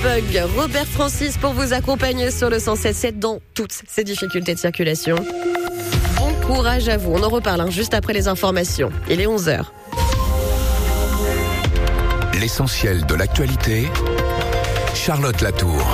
Bug, Robert Francis pour vous accompagner sur le 107.7 dans toutes ces difficultés de circulation. Bon courage à vous, on en reparle juste après les informations. Il est 11h. L'essentiel de l'actualité, Charlotte Latour.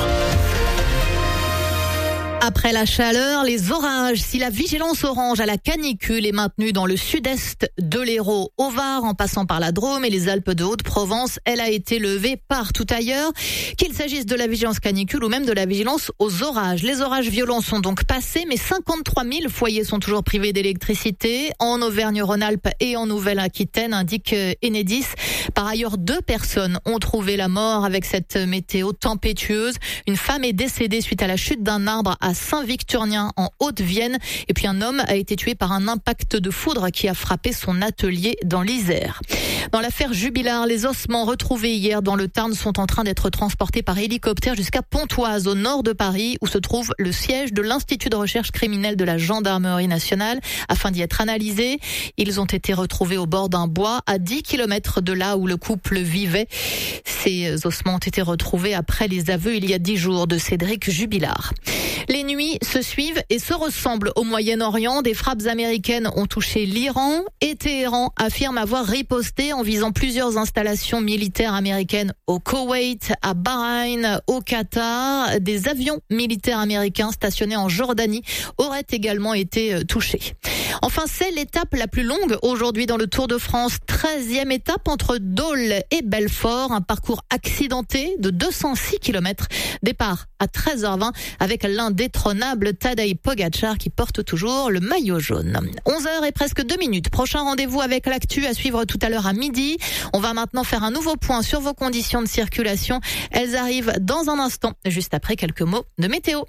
Après la chaleur, les orages. Si la vigilance orange à la canicule est maintenue dans le sud-est de l'Hérault au Var, en passant par la Drôme et les Alpes de Haute-Provence, elle a été levée partout ailleurs, qu'il s'agisse de la vigilance canicule ou même de la vigilance aux orages. Les orages violents sont donc passés, mais 53 000 foyers sont toujours privés d'électricité en Auvergne-Rhône-Alpes et en Nouvelle-Aquitaine, indique Enedis. Par ailleurs, 2 personnes ont trouvé la mort avec cette météo tempétueuse. Une femme est décédée suite à la chute d'un arbre à Saint-Victurnien en Haute-Vienne. Et puis un homme a été tué par un impact de foudre qui a frappé son atelier dans l'Isère. Dans l'affaire Jubilard, les ossements retrouvés hier dans le Tarn sont en train d'être transportés par hélicoptère jusqu'à Pontoise, au nord de Paris, où se trouve le siège de l'Institut de recherche criminelle de la Gendarmerie nationale, afin d'y être analysés. Ils ont été retrouvés au bord d'un bois à 10 km de là où le couple vivait. Ces ossements ont été retrouvés après les aveux il y a 10 jours de Cédric Jubilard. Les nuits se suivent et se ressemblent au Moyen-Orient. Des frappes américaines ont touché l'Iran et Téhéran affirme avoir riposté en visant plusieurs installations militaires américaines au Koweït, à Bahreïn, au Qatar. Des avions militaires américains stationnés en Jordanie auraient également été touchés. Enfin, c'est l'étape la plus longue aujourd'hui dans le Tour de France. 13e étape entre Dole et Belfort. Un parcours accidenté de 206 km. Départ à 13h20 avec l'indétrônable Tadej Pogačar qui porte toujours le maillot jaune. 11h et presque 2 minutes. Prochain rendez-vous avec l'actu à suivre tout à l'heure à midi. On va maintenant faire un nouveau point sur vos conditions de circulation. Elles arrivent dans un instant, juste après quelques mots de météo.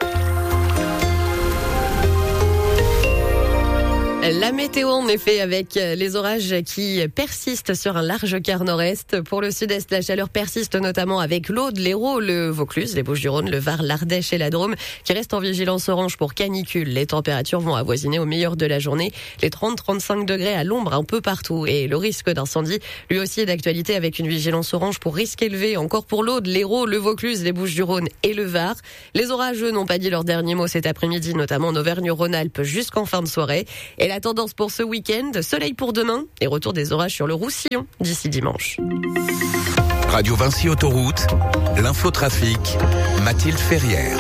La météo, en effet, avec les orages qui persistent sur un large quart nord-est. Pour le sud-est, la chaleur persiste notamment avec l'Aude, l'Hérault, le Vaucluse, les Bouches-du-Rhône, le Var, l'Ardèche et la Drôme, qui restent en vigilance orange pour canicule. Les températures vont avoisiner au meilleur de la journée les 30-35 degrés à l'ombre un peu partout. Et le risque d'incendie, lui aussi, est d'actualité avec une vigilance orange pour risque élevé. Encore pour l'Aude, l'Hérault, le Vaucluse, les Bouches-du-Rhône et le Var. Les orages, eux, n'ont pas dit leur dernier mot cet après-midi, notamment en Auvergne-Rhône-Alpes jusqu'en fin de soirée. Et la tendance pour ce week-end, soleil pour demain et retour des orages sur le Roussillon d'ici dimanche. Radio Vinci Autoroute, l'infotrafic, Mathilde Ferrière.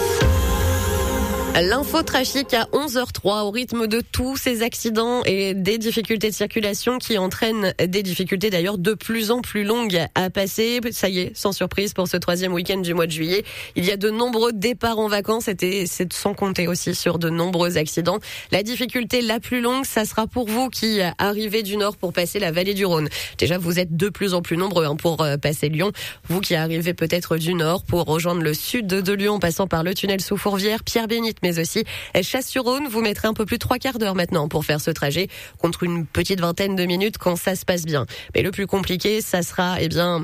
L'infotrafic à 11h03 au rythme de tous ces accidents et des difficultés de circulation qui entraînent des difficultés d'ailleurs de plus en plus longues à passer. Ça y est, sans surprise pour ce 3e week-end du mois de juillet. Il y a de nombreux départs en vacances et c'est sans compter aussi sur de nombreux accidents. La difficulté la plus longue, ça sera pour vous qui arrivez du nord pour passer la vallée du Rhône. Déjà, vous êtes de plus en plus nombreux pour passer Lyon. Vous qui arrivez peut-être du nord pour rejoindre le sud de Lyon en passant par le tunnel sous Fourvière, Pierre-Bénite, mais aussi Chasse-sur-Rhône, vous mettrez un peu plus de 3/4 d'heure maintenant pour faire ce trajet contre une petite vingtaine de minutes quand ça se passe bien. Mais le plus compliqué, ça sera,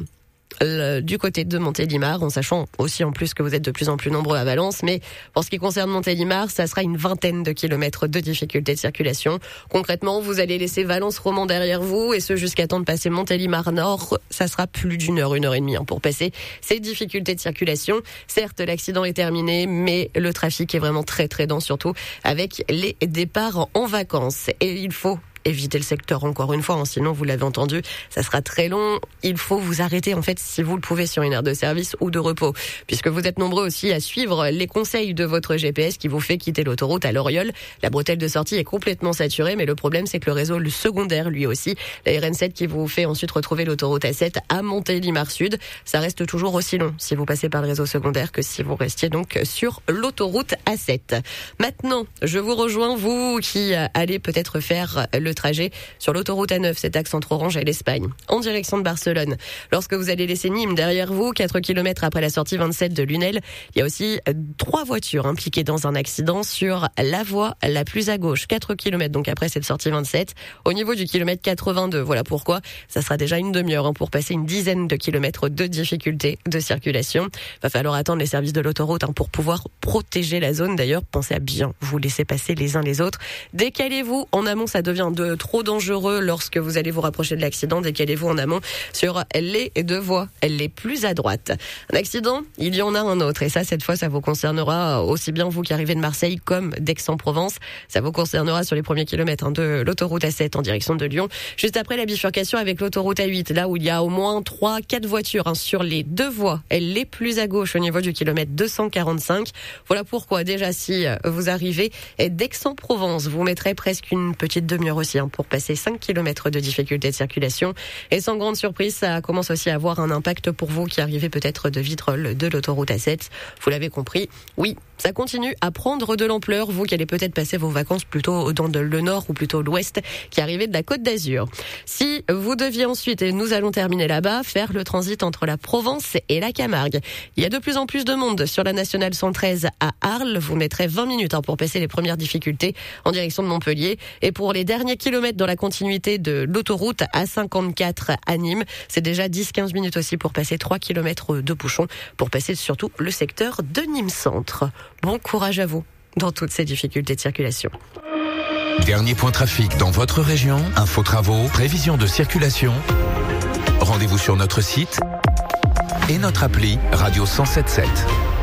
du côté de Montélimar, en sachant aussi en plus que vous êtes de plus en plus nombreux à Valence, mais pour ce qui concerne Montélimar, ça sera une vingtaine de kilomètres de difficultés de circulation. Concrètement, vous allez laisser Valence-Romand derrière vous, et ce jusqu'à temps de passer Montélimar Nord, ça sera plus d'1 heure, 1 heure et demie pour passer ces difficultés de circulation. Certes, l'accident est terminé, mais le trafic est vraiment très très dense, surtout avec les départs en vacances. Et il faut éviter le secteur encore une fois, sinon vous l'avez entendu, ça sera très long. Il faut vous arrêter en fait si vous le pouvez sur une aire de service ou de repos, puisque vous êtes nombreux aussi à suivre les conseils de votre GPS qui vous fait quitter l'autoroute à Loriol. La bretelle de sortie est complètement saturée, mais le problème c'est que le réseau secondaire lui aussi, la RN7 qui vous fait ensuite retrouver l'autoroute A7 à Montélimar Sud, ça reste toujours aussi long si vous passez par le réseau secondaire que si vous restiez donc sur l'autoroute A7. Maintenant, je vous rejoins, vous qui allez peut-être faire le trajet sur l'autoroute A9, cet axe entre Orange et l'Espagne, en direction de Barcelone. Lorsque vous allez laisser Nîmes derrière vous, 4 km après la sortie 27 de Lunel, il y a aussi 3 voitures impliquées dans un accident sur la voie la plus à gauche, 4 km donc après cette sortie 27, au niveau du kilomètre 82. Voilà pourquoi ça sera déjà une demi-heure pour passer une dizaine de kilomètres de difficultés de circulation. Va falloir attendre les services de l'autoroute pour pouvoir protéger la zone. D'ailleurs, pensez à bien vous laisser passer les uns les autres. Décalez-vous en amont, ça devient de trop dangereux lorsque vous allez vous rapprocher de l'accident. Décalez-vous en amont sur les deux voies les plus à droite. Un accident, il y en a un autre. Et ça, cette fois, ça vous concernera aussi bien vous qui arrivez de Marseille comme d'Aix-en-Provence. Ça vous concernera sur les premiers kilomètres de l'autoroute A7 en direction de Lyon. Juste après la bifurcation avec l'autoroute A8, là où il y a au moins 3-4 voitures sur les deux voies les plus à gauche au niveau du kilomètre 245. Voilà pourquoi déjà si vous arrivez d'Aix-en-Provence, vous mettrez presque une petite demi-heure aussi pour passer 5 km de difficulté de circulation. Et sans grande surprise, ça commence aussi à avoir un impact pour vous qui arrivez peut-être de Vitrolles, de l'autoroute A7. Vous l'avez compris, oui, ça continue à prendre de l'ampleur. Vous qui allez peut-être passer vos vacances plutôt dans le nord ou plutôt l'ouest, qui arrivez de la Côte d'Azur. Si vous deviez ensuite, et nous allons terminer là-bas, faire le transit entre la Provence et la Camargue. Il y a de plus en plus de monde sur la nationale 113 à Arles. Vous mettrez 20 minutes pour passer les premières difficultés en direction de Montpellier. Et pour les derniers kilomètres dans la continuité de l'autoroute A54 à Nîmes, c'est déjà 10-15 minutes aussi pour passer 3 km de bouchons, pour passer surtout le secteur de Nîmes Centre. Bon courage à vous dans toutes ces difficultés de circulation. Dernier point trafic dans votre région, info travaux, prévision de circulation. Rendez-vous sur notre site et notre appli Radio 107.7.